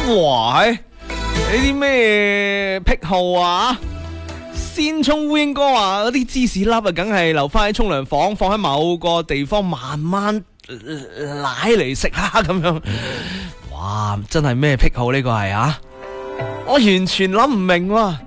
哇，你啲咩癖好啊？先沖烏蠅哥話嗰啲芝士粒啊，梗係留翻喺沖涼房，放喺某個地方慢慢舐嚟食啦咁樣。哇，真係咩癖好呢個係啊？我完全諗唔明喎。